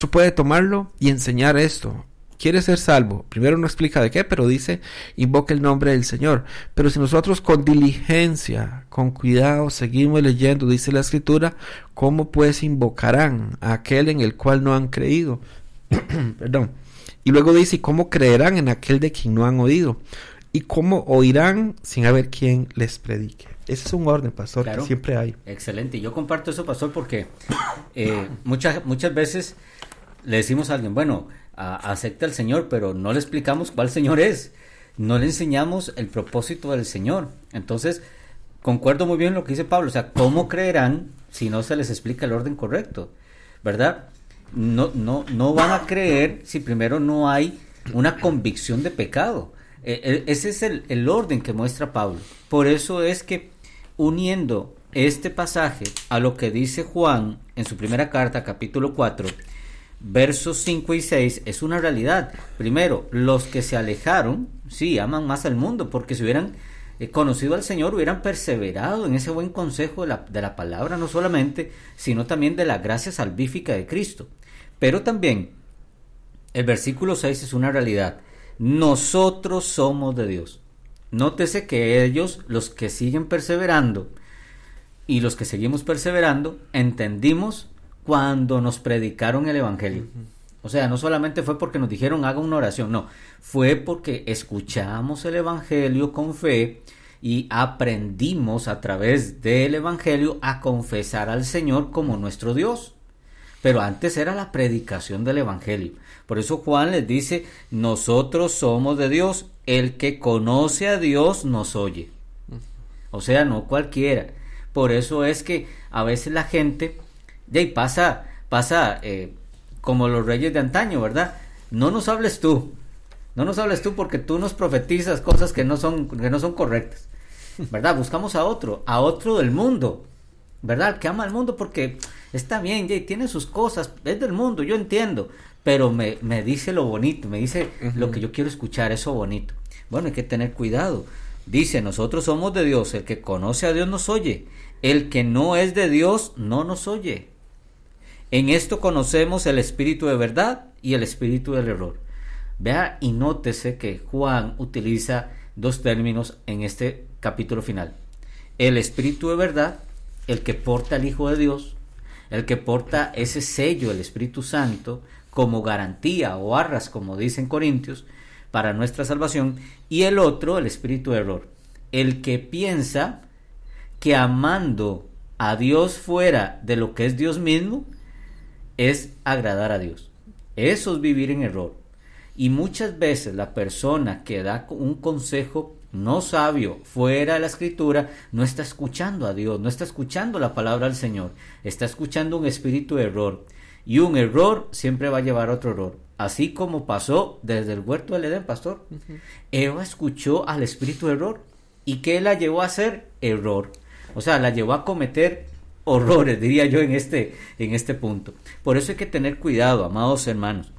puede tomarlo y enseñar esto. Quiere ser salvo. Primero no explica de qué, pero dice, invoca el nombre del Señor. Pero si nosotros con diligencia, con cuidado, seguimos leyendo, dice la Escritura, ¿cómo pues invocarán a aquel en el cual no han creído? Perdón. Y luego dice, ¿cómo creerán en aquel de quien no han oído? ¿Y cómo oirán sin haber quien les predique? Ese es un orden, pastor, claro, que siempre hay. Excelente. Y yo comparto eso, pastor, porque muchas veces le decimos a alguien, bueno, acepta al Señor, pero no le explicamos cuál Señor es. No le enseñamos el propósito del Señor. Entonces, concuerdo muy bien lo que dice Pablo. O sea, ¿cómo creerán si no se les explica el orden correcto? ¿Verdad? No van a creer si primero no hay una convicción de pecado. Ese es el orden que muestra Pablo. Por eso es que, uniendo este pasaje a lo que dice Juan en su primera carta, capítulo 4, versos 5 y 6, es una realidad. Primero, los que se alejaron, sí, aman más al mundo, porque si hubieran conocido al Señor, hubieran perseverado en ese buen consejo de la palabra, no solamente, sino también de la gracia salvífica de Cristo. Pero también, el versículo 6 es una realidad. Nosotros somos de Dios. Nótese que ellos, los que siguen perseverando, y los que seguimos perseverando, entendimos cuando nos predicaron el evangelio. O sea, no solamente fue porque nos dijeron haga una oración, no, fue porque escuchamos el evangelio con fe y aprendimos a través del evangelio a confesar al Señor como nuestro Dios. Pero antes era la predicación del evangelio. Por eso Juan les dice, nosotros somos de Dios, el que conoce a Dios nos oye. O sea, no cualquiera. Por eso es que a veces la gente pasa como los reyes de antaño, ¿verdad? No nos hables tú porque tú nos profetizas cosas que no son correctas, ¿verdad? Buscamos a otro del mundo, ¿verdad? Que ama al mundo porque está bien, tiene sus cosas, es del mundo, yo entiendo, pero me dice lo bonito, me dice lo que yo quiero escuchar, eso bonito. Bueno, hay que tener cuidado. Dice, nosotros somos de Dios, el que conoce a Dios nos oye, el que no es de Dios no nos oye. En esto conocemos el espíritu de verdad y el espíritu del error. Vea y nótese que Juan utiliza dos términos en este capítulo final. El espíritu de verdad, el que porta al Hijo de Dios, el que porta ese sello, el Espíritu Santo, como garantía o arras, como dicen Corintios, para nuestra salvación. Y el otro, el espíritu de error, el que piensa que amando a Dios fuera de lo que es Dios mismo, es agradar a Dios. Eso es vivir en error. Y muchas veces la persona que da un consejo no sabio fuera de la Escritura no está escuchando a Dios, no está escuchando la palabra del Señor, está escuchando un espíritu de error. Y un error siempre va a llevar a otro error. Así como pasó desde el huerto del Edén, pastor. Eva escuchó al espíritu de error. ¿Y qué la llevó a hacer? Error. O sea, la llevó a cometer horrores, diría yo, en este punto. Por eso hay que tener cuidado, amados hermanos.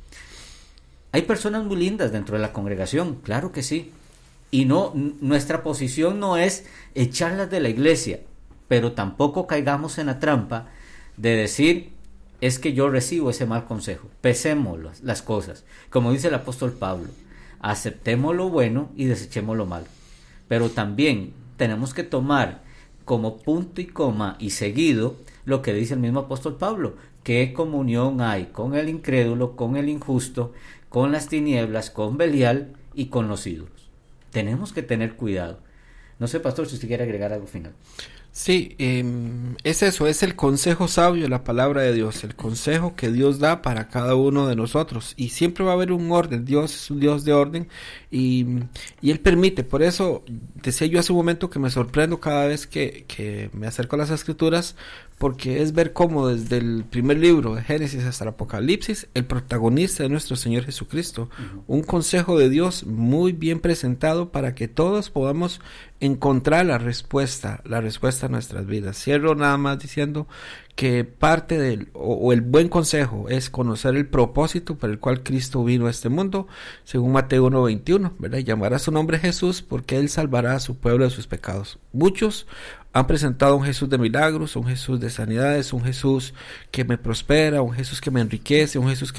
Hay personas muy lindas dentro de la congregación, claro que sí. Y nuestra posición no es echarlas de la iglesia, pero tampoco caigamos en la trampa de decir, es que yo recibo ese mal consejo. Pesemos las cosas. Como dice el apóstol Pablo, aceptemos lo bueno y desechemos lo malo. Pero también tenemos que tomar como punto y coma y seguido lo que dice el mismo apóstol Pablo. ¿Qué comunión hay con el incrédulo, con el injusto, con las tinieblas, con Belial y con los ídolos? Tenemos que tener cuidado. No sé, pastor, si usted quiere agregar algo final. Sí, es eso, es el consejo sabio de la palabra de Dios, el consejo que Dios da para cada uno de nosotros, y siempre va a haber un orden. Dios es un Dios de orden y Él permite. Por eso decía yo hace un momento que me sorprendo cada vez que me acerco a las Escrituras, porque es ver cómo desde el primer libro de Génesis hasta el Apocalipsis, el protagonista de nuestro Señor Jesucristo, un consejo de Dios muy bien presentado para que todos podamos encontrar la respuesta a nuestras vidas. Cierro nada más diciendo que parte del o el buen consejo es conocer el propósito por el cual Cristo vino a este mundo, según Mateo 1:21, ¿verdad? Y llamará su nombre Jesús porque Él salvará a su pueblo de sus pecados. Muchos han presentado un Jesús de milagros, un Jesús de sanidades, un Jesús que me prospera, un Jesús que me enriquece, un Jesús que